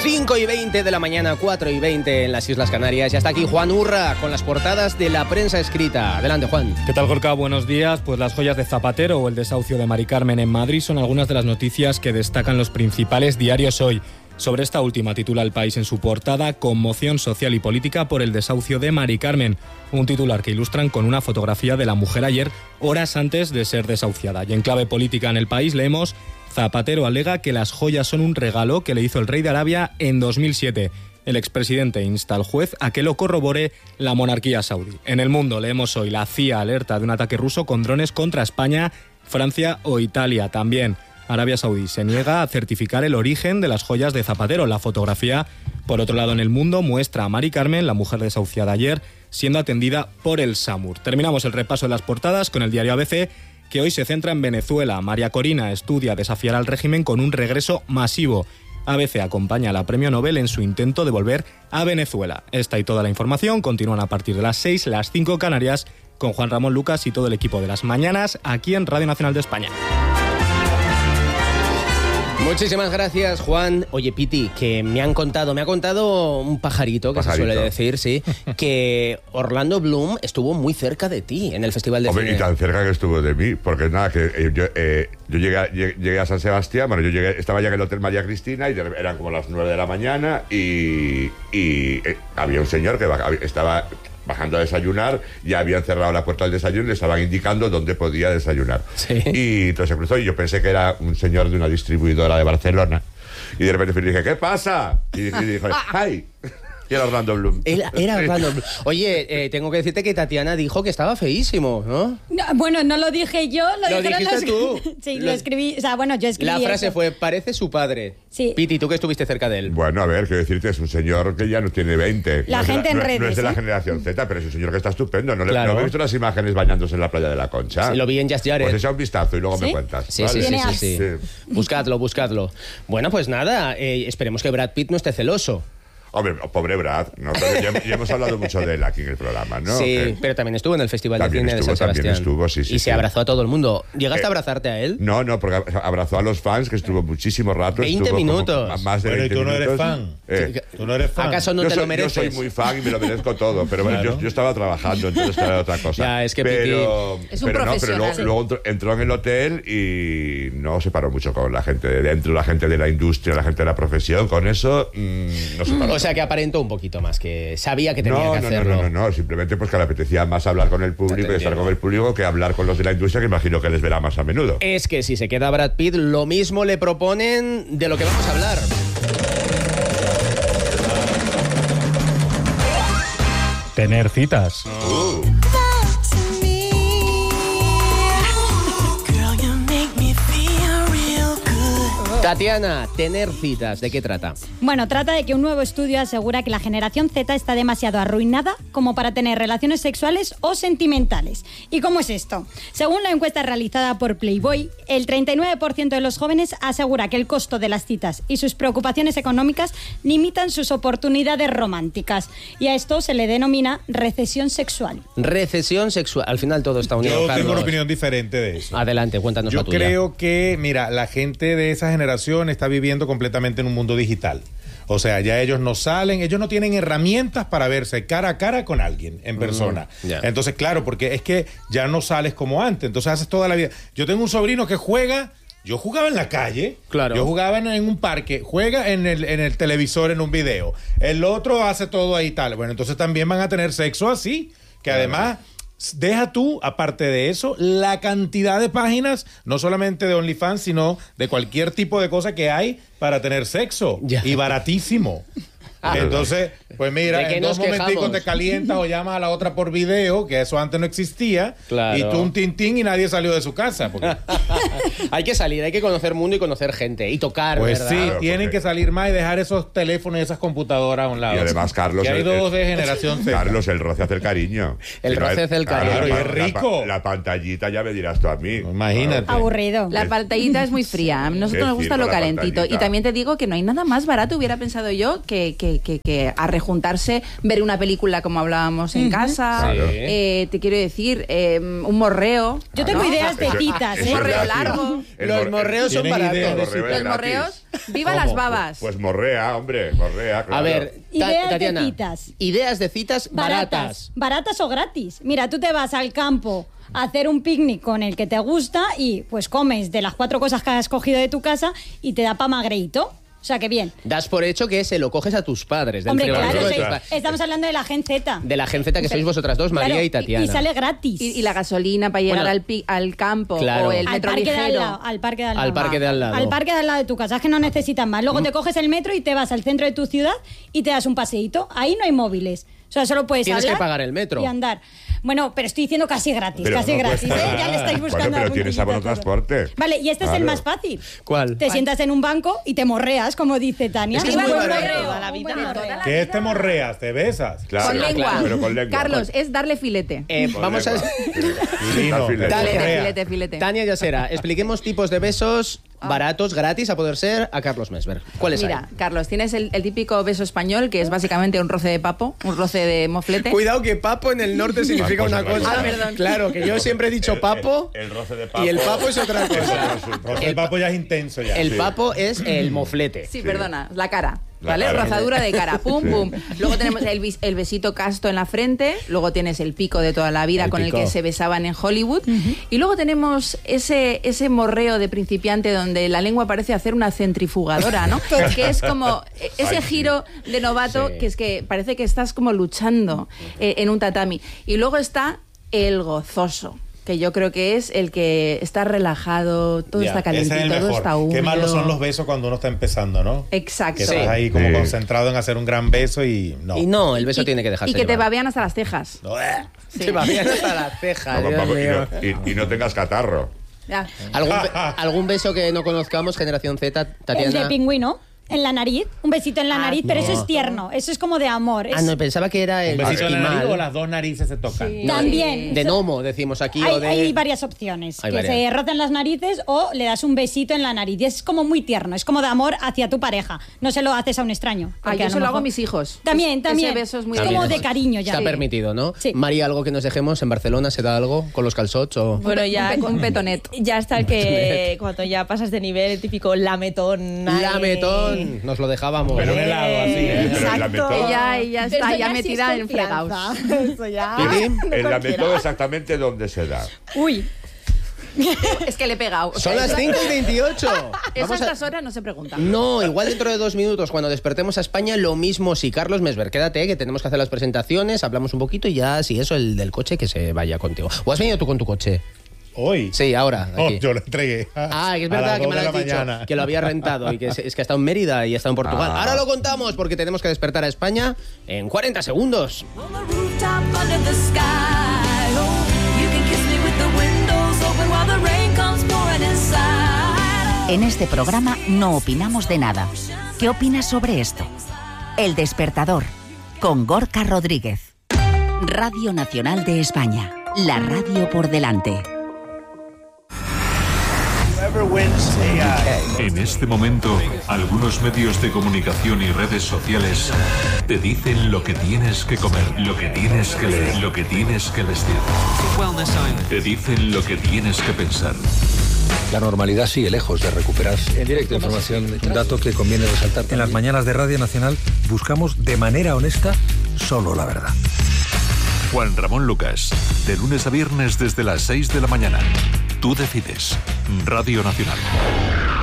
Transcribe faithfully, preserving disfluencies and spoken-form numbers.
cinco y veinte de la mañana, cuatro y veinte en las Islas Canarias. Ya está aquí Juan Urra con las portadas de la prensa escrita. Adelante, Juan. ¿Qué tal, Gorka? Buenos días. Pues las joyas de Zapatero o el desahucio de Mari Carmen en Madrid son algunas de las noticias que destacan los principales diarios hoy. Sobre esta última titula El País en su portada: conmoción social y política por el desahucio de Mari Carmen. Un titular que ilustran con una fotografía de la mujer ayer, horas antes de ser desahuciada. Y en clave política en El País leemos: Zapatero alega que las joyas son un regalo que le hizo el rey de Arabia en dos mil siete. El expresidente insta al juez a que lo corrobore la monarquía saudí. En El Mundo leemos hoy: la C I A alerta de un ataque ruso con drones contra España, Francia o Italia. También Arabia Saudí se niega a certificar el origen de las joyas de Zapatero. La fotografía, por otro lado, en El Mundo muestra a Mari Carmen, la mujer desahuciada ayer, siendo atendida por el SAMUR. Terminamos el repaso de las portadas con el diario A B C, que hoy se centra en Venezuela. María Corina estudia desafiar al régimen con un regreso masivo. A B C acompaña a la Premio Nobel en su intento de volver a Venezuela. Esta y toda la información continúan a partir de las seis, las cinco Canarias, con Juan Ramón Lucas y todo el equipo de Las Mañanas, aquí en Radio Nacional de España. Muchísimas gracias, Juan. Oye, Piti, que me han contado, me ha contado un pajarito, que pajarito. se suele decir, sí, que Orlando Bloom estuvo muy cerca de ti en el Festival de Hombre, Cine. Y tan cerca que estuvo de mí, porque nada, que eh, yo, eh, yo llegué, a, llegué a San Sebastián, bueno, yo llegué, estaba ya en el Hotel María Cristina y eran como las nueve de la mañana y, y eh, había un señor que bajaba, estaba bajando a desayunar, ya habían cerrado la puerta del desayuno y le estaban indicando dónde podía desayunar. ¿Sí? Y entonces se cruzó y yo pensé que era un señor de una distribuidora de Barcelona. Y de repente le dije, ¿qué pasa? Y, y dijo, ¡ay! Y era Orlando Bloom. Era, era Orlando Bloom. Oye, eh, tengo que decirte que Tatiana dijo que estaba feísimo, ¿no? No, bueno, no lo dije yo, lo, ¿Lo dijeron dijiste los... tú? Sí, lo... lo escribí, o sea, bueno, yo escribí La frase eso. fue: parece su padre. Sí. Piti, tú que estuviste cerca de él. Bueno, a ver, quiero decirte, es un señor que ya no tiene veinte. La no gente de la, en no, redes, no es de ¿eh? la generación Z, pero es un señor que está estupendo. ¿No, Claro. le, ¿no he visto las imágenes bañándose en la playa de la Concha? Sí, lo vi en Just Jared. Pues echa un vistazo y luego ¿Sí? me cuentas. Sí, ¿vale? sí, sí, sí, sí, sí. Buscadlo, buscadlo. Bueno, pues nada, eh, esperemos que Brad Pitt no esté celoso. Hombre, pobre Brad, ¿no? Pero ya, ya hemos hablado mucho de él aquí en el programa, ¿no? Sí, ¿Qué? pero también estuvo en el Festival También de Cine estuvo, de San también Sebastián. estuvo, sí, sí, y sí. se abrazó a todo el mundo. ¿Llegaste Eh, a abrazarte a él? No, no, porque abrazó a los fans, que estuvo muchísimo rato. veinte estuvo minutos. Como más de Bueno, veinte y tú no eres minutos. fan. Eh, Tú no eres fan. ¿Acaso no yo, te soy, lo mereces? yo soy muy fan y me lo merezco todo, pero bueno, Claro. yo, yo estaba trabajando, entonces era otra cosa. Ya, es que pero, Piti es un pero no, pero profesional. luego, luego entró, entró en el hotel y no se paró mucho con la gente de dentro, la gente de la industria, la gente de la profesión, con eso mmm, no se paró. O sea, que aparentó un poquito más, que sabía que tenía No, que no, hacerlo. no, no, no, simplemente pues que le apetecía más hablar con el No público te y estar entiendo. con el público que hablar con los de la industria, que imagino que les verá más a menudo. Es que si se queda Brad Pitt, lo mismo le proponen de lo que vamos a hablar. Tener citas. Uh. Tatiana, tener citas, ¿de qué trata? Bueno, trata de que un nuevo estudio asegura que la generación Z está demasiado arruinada como para tener relaciones sexuales o sentimentales. ¿Y cómo es esto? Según la encuesta realizada por Playboy, el treinta y nueve por ciento de los jóvenes asegura que el costo de las citas y sus preocupaciones económicas limitan sus oportunidades románticas. Y a esto se le denomina recesión sexual. Recesión sexual. Al final todo está unido, Yo Carlos. tengo una opinión diferente de eso. Adelante, cuéntanos Yo la tuya. creo que, mira, la gente de esa generación está viviendo completamente en un mundo digital. O sea, ya ellos no salen, ellos no tienen herramientas para verse cara a cara con alguien en persona. Mm, yeah. Entonces, claro, porque es que ya no sales como antes, entonces haces toda la vida. Yo tengo un sobrino que juega, yo jugaba en la calle, Claro. yo jugaba en, en un parque, juega en el, en el televisor en un video, el otro hace todo ahí tal. Bueno, entonces también van a tener sexo así, que además... Deja tú, aparte de eso, la cantidad de páginas, no solamente de OnlyFans, sino de cualquier tipo de cosa que hay para tener sexo. Ya. Y baratísimo. Entonces, pues mira, ¿De qué en nos dos momenticos quejamos? te calientas o llamas a la otra por video, que eso antes no existía, Claro. y tú un tintín y nadie salió de su casa. Porque, Hay que salir, hay que conocer mundo y conocer gente y tocar, pues ¿verdad? sí, Claro, tienen porque- que salir más y dejar esos teléfonos y esas computadoras a un lado. Y además, Carlos, Que hay el- dos el- de generación Z. Carlos, el roce hace el cariño. El roce hace el cariño. Claro, y la- es la- rico. La, la pantallita ya me dirás tú a mí. Imagínate. Aburrido. La pantallita es muy fría. A nosotros Qué nos gusta fino lo la calentito. pantallita. Y también te digo que no hay nada más barato, hubiera pensado yo, que, que, que, que arrejugar juntarse, ver una película como hablábamos en uh-huh. casa, sí. eh, te quiero decir, eh, un morreo. Yo tengo ¿no? ideas de citas, ¿eh? Un morreo largo. Los morreos son baratos. Los morreos, viva ¿Cómo? Las babas. Pues morrea, hombre, morrea, claro. A ver, ideas Tatiana, de citas. Ideas de citas baratas. baratas. Baratas o gratis. Mira, tú te vas al campo a hacer un picnic con el que te gusta y pues comes de las cuatro cosas que has cogido de tu casa y te da pa' magreito. O sea, que bien. Das por hecho que se lo coges a tus padres. Del Hombre, claro, de soy, estamos hablando de la Gen Z. De la Gen Z que sois vosotras dos, María claro, y Tatiana. Y, y sale gratis. Y, y la gasolina para llegar bueno, al, pi, al campo claro. o el al metro parque ligero. De al, lado, al parque de al lado. Al parque de al lado. Al parque de al lado de tu casa. Es que no necesitas más. Luego mm. te coges el metro y te vas al centro de tu ciudad y te das un paseíto. Ahí no hay móviles. O sea, solo puedes Tienes hablar que pagar el metro. Y andar. Bueno, pero estoy diciendo casi gratis, pero casi no gratis. ¿eh? Ya le estáis buscando. Bueno, pero tienes abono transporte. Vale, y este claro. es el más fácil. ¿Cuál? Te ¿Cuál? sientas en un banco y te morreas, como dice Tania. Es que es muy morreo, toda la vida, morreo. ¿Qué es te morreas? ¿Te besas? Claro, con lengua. Claro, pero con lengua. Carlos, es darle filete. Eh, vamos lengua. a... Filino, filete. Filete, filete, filete. Tania Yasera, expliquemos tipos de besos baratos, gratis, a poder ser, a Carlos Mesberg. ¿Cuáles Mira, hay? Carlos, tienes el, el típico beso español, que es básicamente un roce de papo, un roce de moflete. Cuidado que papo en el norte significa Papo, una cosa. Ah, perdón. Claro, que yo siempre he dicho papo. El, el, el roce de papo. Y el papo es otra cosa. El, el papo ya es intenso ya. El sí. papo es el moflete. Sí, perdona, la cara. La ¿Vale? cara. Rozadura de cara, pum, Sí. pum. Luego tenemos el, bis- el besito casto en la frente, luego tienes el pico de toda la vida El con pico. el que se besaban en Hollywood, uh-huh. y luego tenemos ese, ese morreo de principiante donde la lengua parece hacer una centrifugadora, ¿no? Que es como ese Ay, giro de novato Sí. que es que parece que estás como luchando eh, en un tatami. Y luego está el gozoso, que yo creo que es el que está relajado, todo Ya, está caliente, ese es el todo mejor. está húmedo. Qué malos son los besos cuando uno está empezando, ¿no? Exacto. Que Sí. estás ahí como Sí. concentrado en hacer un gran beso y no. Y no, el beso Y- tiene que dejarse Y que te llevar. babean hasta las cejas. No, eh. Sí. Te babean hasta las cejas. No, Dios papo, y, mío. no, y- y no tengas catarro. Ya. ¿Algún, be- ¿Algún beso que no conozcamos, Generación Z, El Tatiana? de pingüino. En la nariz, un besito en la Ah, nariz, pero no. eso es tierno, eso es como de amor. Ah, es- no, pensaba que era el ¿Un besito en la nariz o esquimal. las dos narices se tocan? Sí. No, También. De Eso- gnomo, decimos aquí, Hay, o de... hay varias opciones, Hay que varias. se rozan las narices o le das un besito en la nariz. Y es como muy tierno, es como de amor hacia tu pareja. No se lo haces a un extraño. Ah, porque yo a se lo hago mejor- a mis hijos. También, Ese también. beso es muy como bonito. de cariño ya. Está Sí. permitido, ¿no? Sí. María, ¿algo que nos dejemos? ¿En Barcelona se da algo con los calzots o...? Bueno, ya Un pe- un petonet. Ya está el que cuando ya pasas de nivel, el típico lametón. ahí. Lametón, nos lo dejábamos. Pero un helado así. ¿eh? Pero el Exacto. lametón- Ella, ella Pero está eso ya sí metida es en fregados. confianza. Eso ya. Piti, no El cualquiera. lametón exactamente dónde se da. Uy, Es que le he pegado. O Son sea, las eso- cinco y veintiocho. Eso a Vamos a... estas horas no se pregunta. No, igual dentro de dos minutos, cuando despertemos a España, lo mismo. Si Carlos Mesberg, quédate, que tenemos que hacer las presentaciones, hablamos un poquito y ya, si eso, el del coche, que se vaya contigo. ¿O has venido tú con tu coche? Hoy. Sí, ahora. No, Aquí. yo lo entregué. Ah, que es a verdad las que me dos lo de has la dicho, mañana. que lo había rentado y que es, es que ha estado en Mérida y ha estado en Portugal. Ah. Ahora lo contamos porque tenemos que despertar a España en cuarenta segundos. On the rooftop under the sky. Oh, you can kiss me with the windows open while the rain comes pouring inside. En este programa no opinamos de nada. ¿Qué opinas sobre esto? El Despertador, con Gorka Rodríguez. Radio Nacional de España, la radio por delante. En este momento, algunos medios de comunicación y redes sociales te dicen lo que tienes que comer, lo que tienes que leer, lo que tienes que vestir. Te dicen lo que tienes que pensar. La normalidad sigue lejos de recuperarse. En directo, información, un dato que conviene resaltar. En las mañanas de Radio Nacional buscamos de manera honesta solo la verdad. Juan Ramón Lucas, de lunes a viernes desde las seis de la mañana. Tú decides. Radio Nacional.